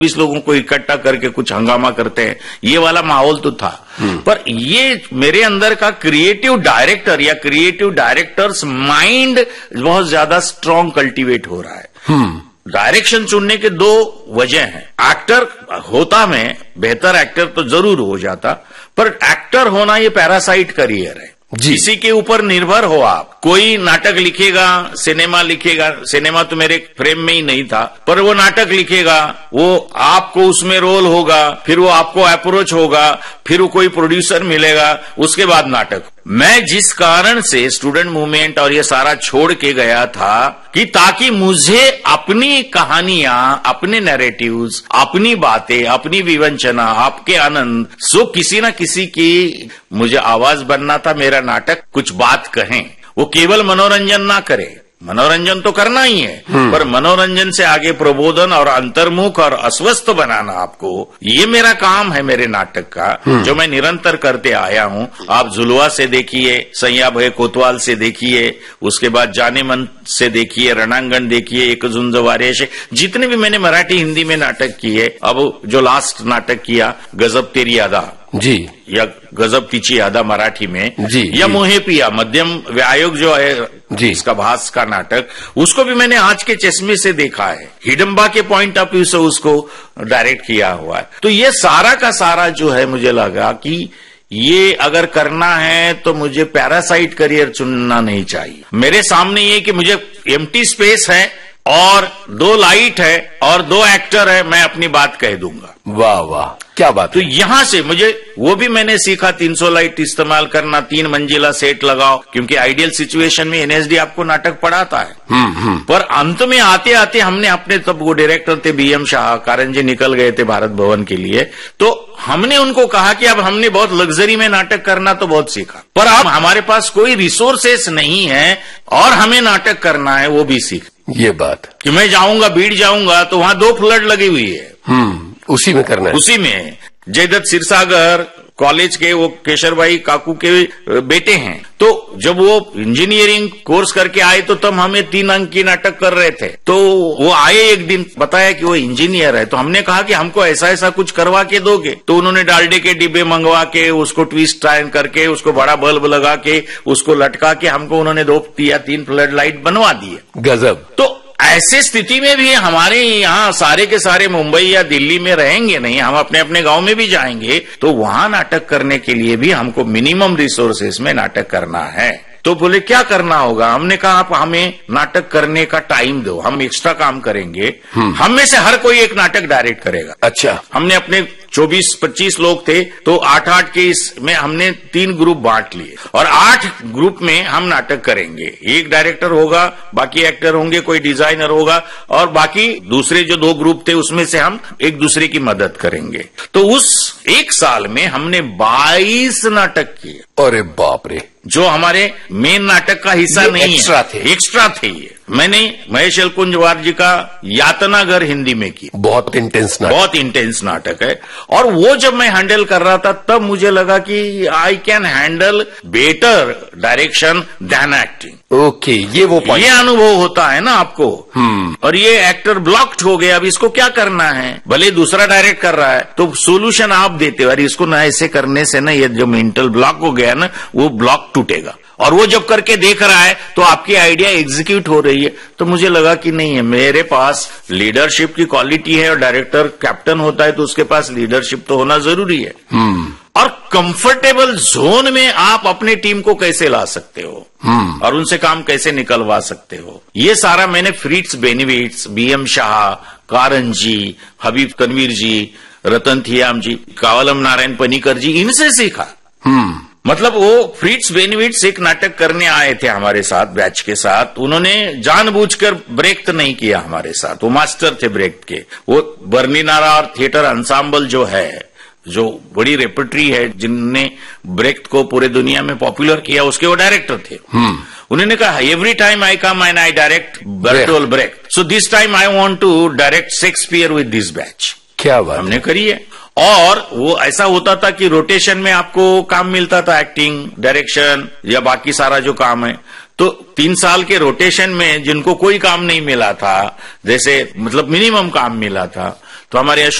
20 लोगों को इकट्ठा करके कुछ हंगामा करते हैं, ये वाला माहौल तो था। पर ये मेरे अंदर का क्रिएटिव डायरेक्टर या क्रिएटिव डायरेक्टर्स माइंड बहुत ज्यादा स्ट्रांग कल्टीवेट हो रहा है। डायरेक्शन चुनने के दो वजह हैं। एक्टर होता मैं बेहतर एक्टर तो जरूर हो जाता, पर एक्टर होना ये पैरासाइट करियर है। किसी के ऊपर निर्भर हो आप। कोई नाटक लिखेगा, सिनेमा तो मेरे फ्रेम में ही नहीं था, पर वो नाटक लिखेगा, वो आपको उसमें रोल होगा, फिर वो आपको अप्रोच होगा, फिर वो कोई प्रोड्यूसर मिलेगा, उसके बाद नाटक। मैं जिस कारण से स्टूडेंट मूवमेंट और ये सारा छोड़ के गया था कि ताकि मुझे अपनी कहानियां, अपने नैरेटिव्स, अपनी बातें, अपनी विवंचना, आपके आनंद, सो किसी न किसी की मुझे आवाज बनना था। मेरा नाटक कुछ बात कहें, वो केवल मनोरंजन ना करे। मनोरंजन तो करना ही है, पर मनोरंजन से आगे प्रबोधन और अंतर्मुख और अस्वस्थ बनाना आपको, ये मेरा काम है मेरे नाटक का, जो मैं निरंतर करते आया हूं। आप जुलवा से देखिए, सैया भय कोतवाल से देखिए, उसके बाद जाने मन से देखिए, रणांगण देखिए, एक झुंज वारे से, जितने भी मैंने मराठी हिंदी में नाटक किए। अब जो लास्ट नाटक किया गजब तेरी यादा जी, या गजब तिची यादा मराठी में जी, या मोहे पिया मध्यम व्यायोग जो है जी, इसका भास का नाटक, उसको भी मैंने आज के चश्मे से देखा है, हिडम्बा के पॉइंट ऑफ व्यू से उसको डायरेक्ट किया हुआ है। तो ये सारा का सारा जो है, मुझे लगा कि ये अगर करना है तो मुझे पैरासाइट करियर चुनना नहीं चाहिए। मेरे सामने ये कि मुझे एम्प्टी स्पेस है और 2 लाइट है और 2 एक्टर है, मैं अपनी बात कह दूंगा। वाह वाह, क्या बात। तो यहां से मुझे वो भी मैंने सीखा, 300 लाइट इस्तेमाल करना, 3 मंजिला सेट लगाओ, क्योंकि आइडियल सिचुएशन में एनएसडी आपको नाटक पढ़ाता है। पर अंत में आते आते हमने अपने, तब वो डायरेक्टर थे बीएम शाह, कारण जी निकल गए थे भारत भवन के लिए, तो हमने उनको कहा कि अब हमने बहुत लग्जरी में नाटक करना तो बहुत सीखा, पर अब हमारे पास कोई रिसोर्सेस नहीं है और हमें नाटक करना है, वो भी सीख। ये बात कि मैं जाऊंगा, बीड़ जाऊंगा तो वहां 2 फ्लड लगी हुई है, उसी में करना है। उसी में जयदत्त सिरसागर कॉलेज के वो केशर भाई काकू के बेटे हैं, तो जब वो इंजीनियरिंग कोर्स करके आए तो तब हमें 3 अंक की नाटक कर रहे थे। तो वो आए एक दिन, बताया कि वो इंजीनियर है, तो हमने कहा कि हमको ऐसा ऐसा कुछ करवा के दोगे। तो उन्होंने डालडे के डिब्बे मंगवा के, उसको ट्विस्ट टाइन करके, उसको बड़ा बल्ब लगा के, उसको लटका के हमको उन्होंने 2 या 3 फ्लड लाइट बनवा दिए। गजब। तो ऐसे स्थिति में भी हमारे यहाँ सारे के सारे मुंबई या दिल्ली में रहेंगे नहीं, हम अपने अपने गांव में भी जाएंगे, तो वहां नाटक करने के लिए भी हमको मिनिमम रिसोर्सेस में नाटक करना है। तो बोले क्या करना होगा? हमने कहा आप हमें नाटक करने का टाइम दो, हम एक्स्ट्रा काम करेंगे। हम में से हर कोई एक नाटक डायरेक्ट करेगा। अच्छा। हमने अपने 24-25 लोग थे, तो 8-8 के इसमें हमने 3 ग्रुप बांट लिए और 8 ग्रुप में हम नाटक करेंगे। एक डायरेक्टर होगा, बाकी एक्टर होंगे, कोई डिजाइनर होगा और बाकी दूसरे जो 2 ग्रुप थे उसमें से हम एक दूसरे की मदद करेंगे। तो उस 1 साल में हमने 22 नाटक किए। अरे बाप रे, जो हमारे मेन नाटक का हिस्सा नहीं है, एक्स्ट्रा थे ये। मैंने महेश एलकुंजवार जी का यातना घर हिंदी में की, बहुत इंटेंस नाटक है। और वो जब मैं हैंडल कर रहा था तब मुझे लगा कि I can handle better direction then acting. Okay, ये वो पॉइंट, ये अनुभव होता है ना आपको। और ये एक्टर ब्लॉक्ड हो गया, अब इसको क्या करना है? भले दूसरा डायरेक्ट कर रहा है तो सोल्यूशन आप देते हो, अरे इसको ना ऐसे करने से ना ये जो मेंटल ब्लॉक हो गया ना, वो ब्लॉक टूटेगा। और वो जब करके देख रहा है तो आपकी आइडिया एग्जीक्यूट हो रही है। तो मुझे लगा कि नहीं है, मेरे पास लीडरशिप की क्वालिटी है और डायरेक्टर कैप्टन होता है तो उसके पास लीडरशिप तो होना जरूरी है। और कंफर्टेबल जोन में आप अपने टीम को कैसे ला सकते हो और उनसे काम कैसे निकलवा सकते हो, ये सारा मैंने फ्रिट्स बेनिविट्स, बीएम शाह, कारण जी, हबीब तनवीर जी, रतन थियाम जी, कावलम नारायण पनीकर जी, इनसे सीखा। मतलब वो फ्रिट्स बेनिविट्स एक नाटक करने आए थे हमारे साथ, बैच के साथ। उन्होंने जानबूझकर ब्रेक तो नहीं किया हमारे साथ, वो मास्टर थे ब्रेक के। वो बर्निनारा और थिएटर अंसाम्बल जो है, जो बड़ी रेपर्टरी है, जिनने ब्रेक को पूरे दुनिया में पॉपुलर किया, उसके वो डायरेक्टर थे। उन्होंने कहा every time I come and I direct Bertolt Brecht, so this time I want to direct Shakespeare with this batch. क्या बात, हमने करी है। और वो ऐसा होता था कि रोटेशन में आपको काम मिलता था, एक्टिंग, डायरेक्शन या बाकी सारा जो काम है। तो 3 साल के रोटेशन में जिनको कोई काम नहीं मिला था, जैसे मतलब मिनिमम काम मिला था, तो हमारे यहाँ